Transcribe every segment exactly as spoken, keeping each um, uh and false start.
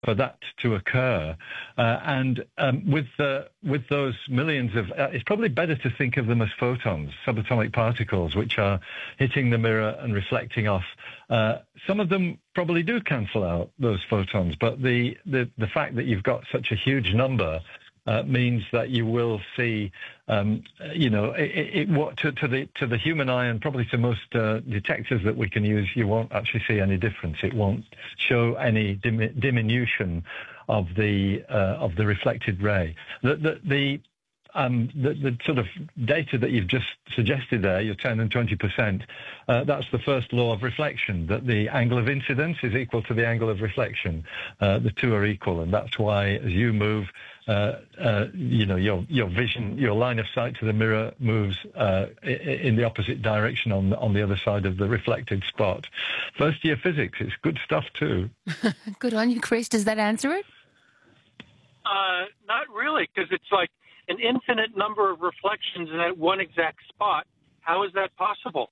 for that to occur. Uh, and um, with uh, with those millions of, uh, it's probably better to think of them as photons, subatomic particles, which are hitting the mirror and reflecting off. Uh, some of them probably do cancel out those photons, but the, the, the fact that you've got such a huge number Uh, means that you will see, um, you know, it, it, what to, to the to the human eye and probably to most uh, detectors that we can use, you won't actually see any difference. It won't show any dim- diminution of the uh, of the reflected ray. The the, the Um, the, the sort of data that you've just suggested there, your ten and twenty percent, uh, that's the first law of reflection, that the angle of incidence is equal to the angle of reflection. Uh, the two are equal, and that's why as you move, uh, uh, you know, your your vision, your line of sight to the mirror moves uh, in the opposite direction on, on the other side of the reflected spot. First year physics, it's good stuff too. Good on you, Chris. Does that answer it? Uh, not really, because it's like an infinite number of reflections in that one exact spot. How is that possible?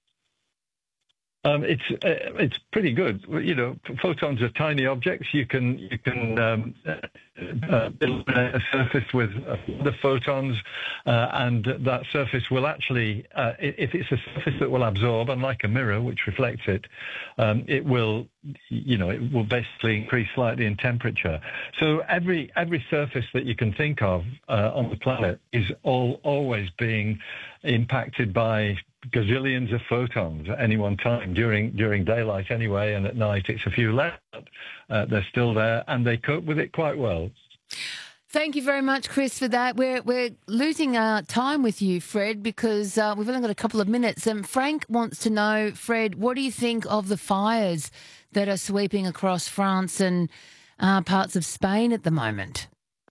Um, it's uh, it's pretty good. You know, photons are tiny objects. You can you can um, uh, illuminate a surface with uh, the photons, uh, and that surface will actually, uh, if it's a surface that will absorb, unlike a mirror which reflects it, um, it will, you know, it will basically increase slightly in temperature. So every every surface that you can think of uh, on the planet is all always being impacted by gazillions of photons at any one time during during daylight anyway, and at night it's a few less. Uh, they're still there, and they cope with it quite well. Thank you very much, Chris, for that. We're we're losing uh, time with you, Fred, because uh, we've only got a couple of minutes. And Frank wants to know, Fred, what do you think of the fires that are sweeping across France and uh, parts of Spain at the moment?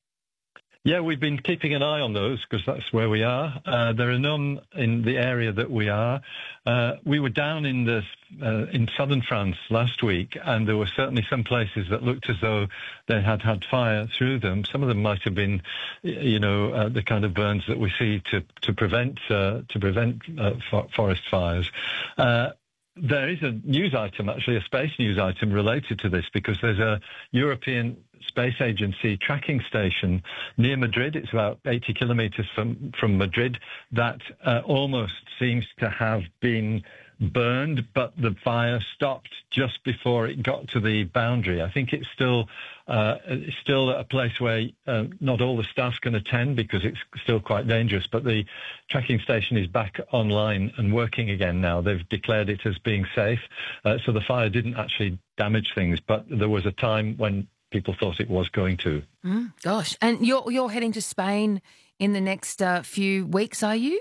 Yeah, we've been keeping an eye on those because that's where we are. Uh, there are none in the area that we are. Uh, we were down in the uh, in southern France last week, and there were certainly some places that looked as though they had had fire through them. Some of them might have been, you know, uh, the kind of burns that we see to to prevent uh, to prevent uh, for- forest fires. Uh, There is a news item, actually a space news item related to this, because there's a European Space Agency tracking station near Madrid. It's about eighty kilometers from, from Madrid that uh, almost seems to have been burned, but the fire stopped just before it got to the boundary. I think it's still uh, it's still a place where uh, not all the staff can attend because it's still quite dangerous, but the tracking station is back online and working again now. They've declared it as being safe. Uh, so the fire didn't actually damage things, but there was a time when people thought it was going to. Mm, gosh. And you're, you're heading to Spain in the next uh, few weeks, are you?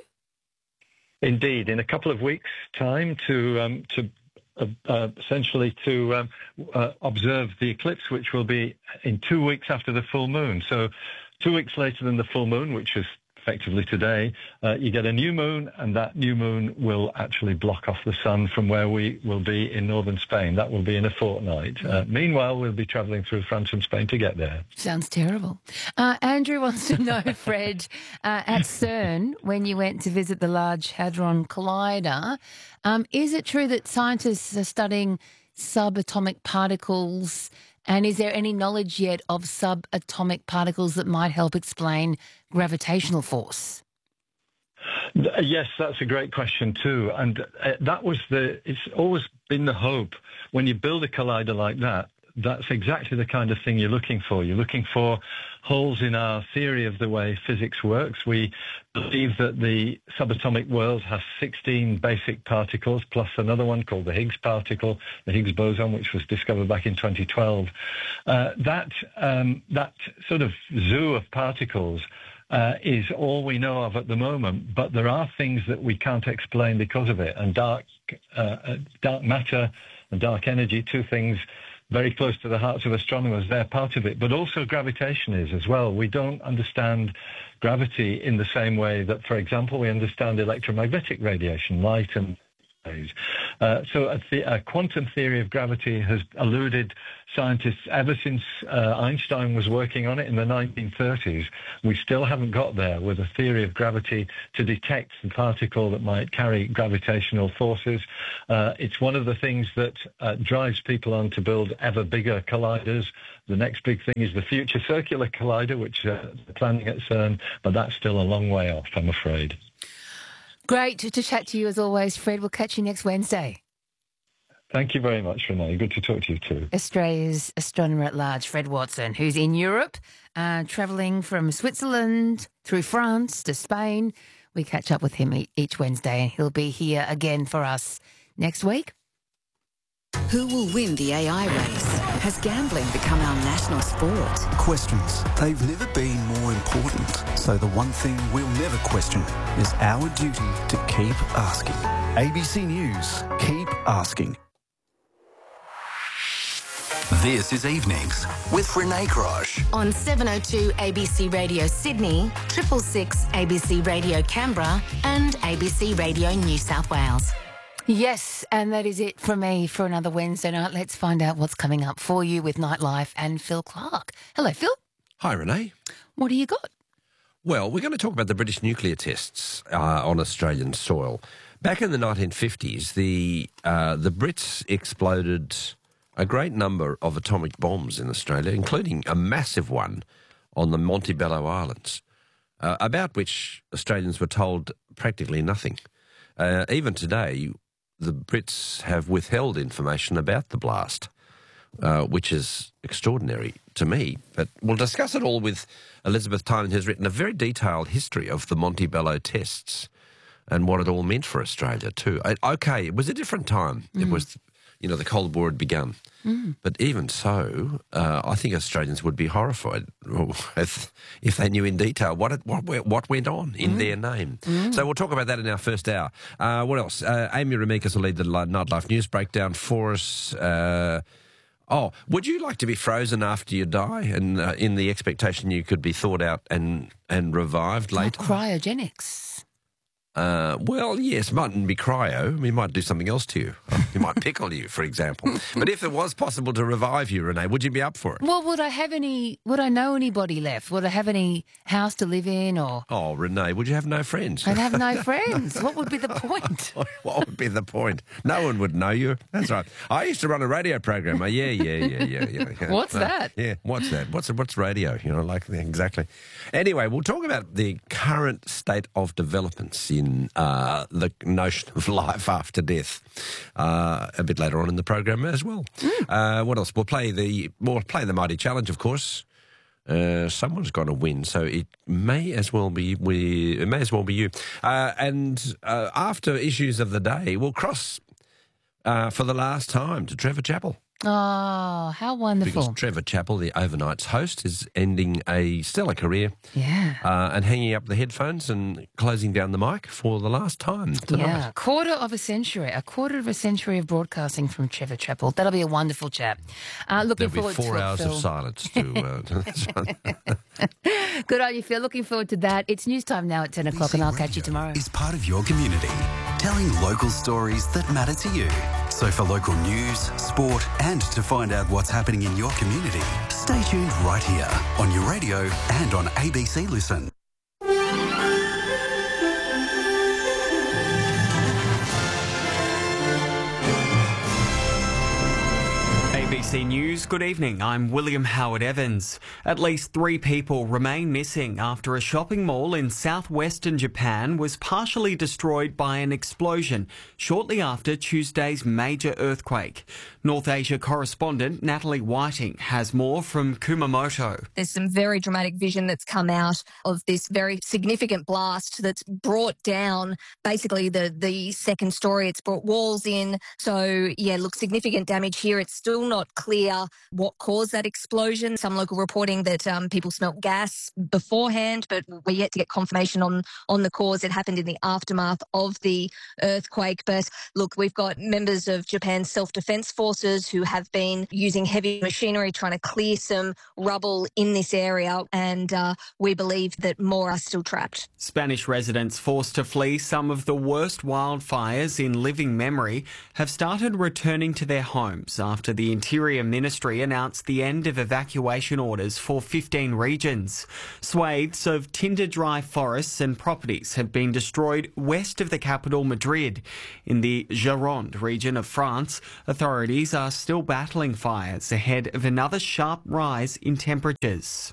Indeed, in a couple of weeks' time to um, to uh, uh, essentially to um, uh, observe the eclipse, which will be in two weeks after the full moon. So two weeks later than the full moon, which is effectively today, uh, you get a new moon, and that new moon will actually block off the sun from where we will be in northern Spain. That will be in a fortnight. Uh, meanwhile, we'll be travelling through France and Spain to get there. Sounds terrible. Uh, Andrew wants to know, Fred, uh, at CERN, when you went to visit the Large Hadron Collider, um, is it true that scientists are studying subatomic particles? And is there any knowledge yet of subatomic particles that might help explain gravitational force? Yes, that's a great question too. And uh, that was the, it's always been the hope when you build a collider like that, that's exactly the kind of thing you're looking for. You're looking for holes in our theory of the way physics works. We believe that the subatomic world has sixteen basic particles plus another one called the Higgs particle, the Higgs boson, which was discovered back in twenty twelve. Uh, that um, that sort of zoo of particles uh, is all we know of at the moment, but there are things that we can't explain because of it. And dark, uh, dark matter and dark energy, two things very close to the hearts of astronomers, they're part of it, but also gravitation is as well. We don't understand gravity in the same way that, for example, we understand electromagnetic radiation, light and days. Uh, so a, the, a quantum theory of gravity has eluded scientists ever since uh, Einstein was working on it in the nineteen thirties. We still haven't got there with a theory of gravity to detect the particle that might carry gravitational forces. Uh, it's one of the things that uh, drives people on to build ever bigger colliders. The next big thing is the Future Circular Collider, which uh, they're planning at CERN, but that's still a long way off, I'm afraid. Great to chat to you as always, Fred. We'll catch you next Wednesday. Thank you very much, Renee. Good to talk to you too. Australia's astronomer at large, Fred Watson, who's in Europe, uh, travelling from Switzerland through France to Spain. We catch up with him e- each Wednesday, and he'll be here again for us next week. Who will win the A I race? Has gambling become our national sport? Questions. They've never been more important. So the one thing we'll never question is our duty to keep asking. A B C News. Keep asking. This is Evenings with Renee Grosh. On seven oh two A B C Radio Sydney, triple six A B C Radio Canberra and A B C Radio New South Wales. Yes, and that is it from me for another Wednesday night. Let's find out what's coming up for you with Nightlife and Phil Clark. Hello, Phil. Hi, Renee. What do you got? Well, we're going to talk about the British nuclear tests uh, on Australian soil. Back in the nineteen fifties, the uh, the Brits exploded a great number of atomic bombs in Australia, including a massive one on the Montebello Islands, uh, about which Australians were told practically nothing. Uh, even today, the Brits have withheld information about the blast, uh, which is extraordinary to me. But we'll discuss it all with Elizabeth Tynan, who's written a very detailed history of the Montebello tests and what it all meant for Australia too. I, okay, it was a different time. Mm. It was, you know, the Cold War had begun. Mm. But even so, uh, I think Australians would be horrified if, if they knew in detail what it, what, what went on in mm. their name. Mm. So we'll talk about that in our first hour. Uh, what else? Uh, Amy Ramikas will lead the Nightlife News breakdown for us. Uh, oh, would you like to be frozen after you die and uh, in the expectation you could be thawed out and, and revived later? Oh, cryogenics. Uh, well, yes, mightn't be cryo. We might do something else to you. We might pickle you, for example. But if it was possible to revive you, Renee, would you be up for it? Well, would I have any, would I know anybody left? Would I have any house to live in or? Oh, Renee, would you have no friends? I'd have no friends. What would be the point? What would be the point? No one would know you. That's right. I used to run a radio program. Yeah, yeah, yeah, yeah, yeah. yeah. What's uh, that? Yeah, what's that? What's what's radio? You know, like exactly. Anyway, we'll talk about the current state of developments in Uh, the notion of life after death uh, a bit later on in the program as well. Mm. Uh, what else? We'll play the we'll play the Mighty Challenge, of course. Uh, someone's got to win, so it may as well be we. It may as well be you. Uh, and uh, after issues of the day, we'll cross uh, for the last time to Trevor Chappell. Oh, how wonderful. Because Trevor Chappell, the Overnight's host, is ending a stellar career. Yeah. Uh, and hanging up the headphones and closing down the mic for the last time tonight. Yeah, quarter of a century, a quarter of a century of broadcasting from Trevor Chappell. That'll be a wonderful chat. Uh, looking There'll forward be four to it, hours Phil. of silence to... Uh, Good on you, Phil. Looking forward to that. It's news time now at ten o'clock and I'll catch you tomorrow. Is part of your community, telling local stories that matter to you. So for local news, sport, and to find out what's happening in your community, stay tuned right here on your radio and on A B C Listen. A B C News, good evening. I'm William Howard Evans. At least three people remain missing after a shopping mall in southwestern Japan was partially destroyed by an explosion shortly after Tuesday's major earthquake. North Asia correspondent Natalie Whiting has more from Kumamoto. There's some very dramatic vision that's come out of this very significant blast that's brought down basically the, the second story. It's brought walls in. So, yeah, look, significant damage here. It's still not clear what caused that explosion. Some local reporting that um, people smelt gas beforehand, but we're yet to get confirmation on, on the cause. It happened in the aftermath of the earthquake. But look, we've got members of Japan's self-defense force forces who have been using heavy machinery trying to clear some rubble in this area, and uh, we believe that more are still trapped. Spanish residents forced to flee some of the worst wildfires in living memory have started returning to their homes after the Interior Ministry announced the end of evacuation orders for fifteen regions. Swathes of tinder-dry forests and properties have been destroyed west of the capital, Madrid. In the Gironde region of France, authorities are still battling fires ahead of another sharp rise in temperatures.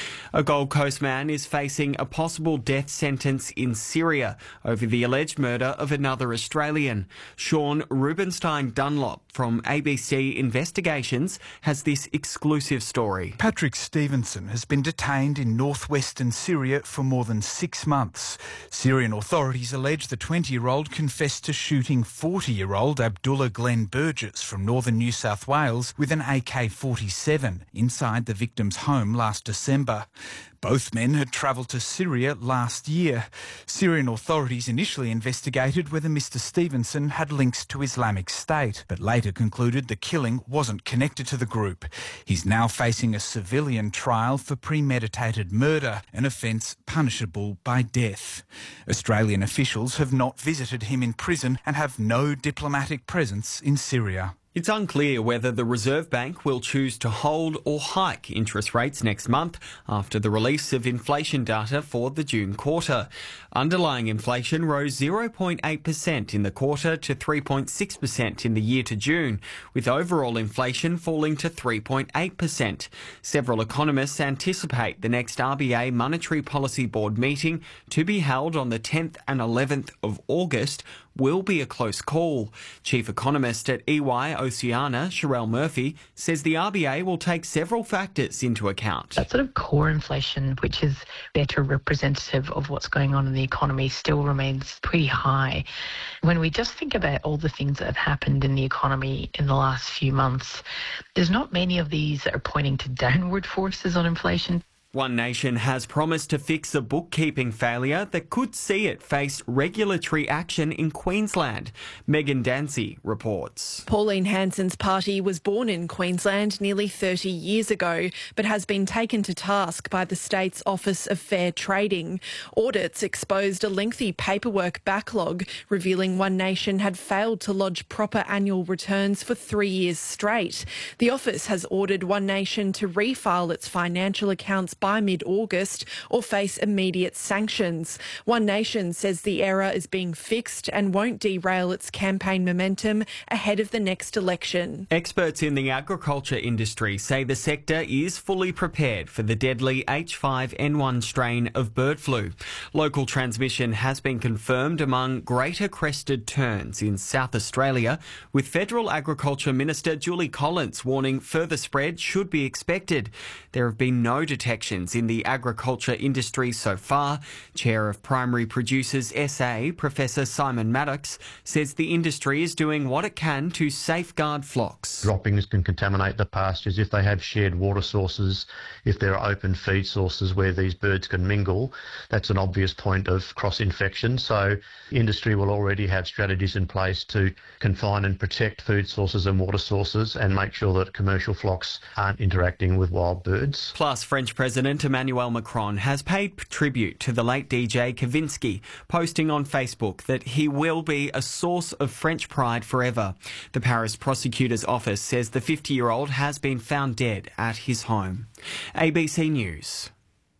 A Gold Coast man is facing a possible death sentence in Syria over the alleged murder of another Australian. Sean Rubenstein Dunlop from A B C Investigations has this exclusive story. Patrick Stevenson has been detained in northwestern Syria for more than six months. Syrian authorities allege the twenty-year-old confessed to shooting forty-year-old Abdullah Glenn Burgess from northern New South Wales with an A K forty-seven inside the victim's home last December. Both men had travelled to Syria last year. Syrian authorities initially investigated whether Mister Stevenson had links to Islamic State, but later concluded the killing wasn't connected to the group. He's now facing a civilian trial for premeditated murder, an offence punishable by death. Australian officials have not visited him in prison and have no diplomatic presence in Syria. It's unclear whether the Reserve Bank will choose to hold or hike interest rates next month after the release of inflation data for the June quarter. Underlying inflation rose zero point eight percent in the quarter to three point six percent in the year to June, with overall inflation falling to three point eight percent. Several economists anticipate the next R B A Monetary Policy Board meeting, to be held on the tenth and eleventh of August, will be a close call. Chief economist at E Y Oceania, Sherelle Murphy, says the R B A will take several factors into account. That sort of core inflation, which is better representative of what's going on in the economy, still remains pretty high. When we just think about all the things that have happened in the economy in the last few months, there's not many of these that are pointing to downward forces on inflation. One Nation has promised to fix a bookkeeping failure that could see it face regulatory action in Queensland. Megan Dancy reports. Pauline Hanson's party was born in Queensland nearly thirty years ago, but has been taken to task by the state's Office of Fair Trading. Audits exposed a lengthy paperwork backlog, revealing One Nation had failed to lodge proper annual returns for three years straight. The office has ordered One Nation to refile its financial accounts by mid-August or face immediate sanctions. One Nation says the error is being fixed and won't derail its campaign momentum ahead of the next election. Experts in the agriculture industry say the sector is fully prepared for the deadly H five N one strain of bird flu. Local transmission has been confirmed among greater crested terns in South Australia, with Federal Agriculture Minister Julie Collins warning further spread should be expected. There have been no detections in the agriculture industry so far. Chair of Primary Producers S A, Professor Simon Maddox, says the industry is doing what it can to safeguard flocks. Droppings can contaminate the pastures if they have shared water sources, if there are open feed sources where these birds can mingle. That's an obvious point of cross-infection. So industry will already have strategies in place to confine and protect food sources and water sources and make sure that commercial flocks aren't interacting with wild birds. Plus, French President Emmanuel Macron has paid tribute to the late D J Kavinsky, posting on Facebook that he will be a source of French pride forever. The Paris prosecutor's office says the fifty-year-old has been found dead at his home. A B C News.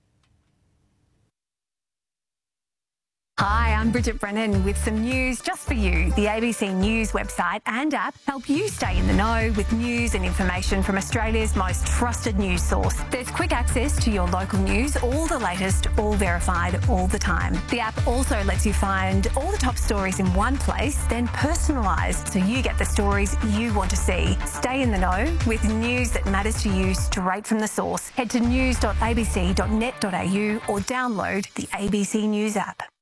Hi, I'm Bridget Brennan with some news just for you. The A B C News website and app help you stay in the know with news and information from Australia's most trusted news source. There's quick access to your local news, all the latest, all verified, all the time. The app also lets you find all the top stories in one place, then personalised so you get the stories you want to see. Stay in the know with news that matters to you straight from the source. Head to news dot a b c dot net dot a u or download the A B C News app.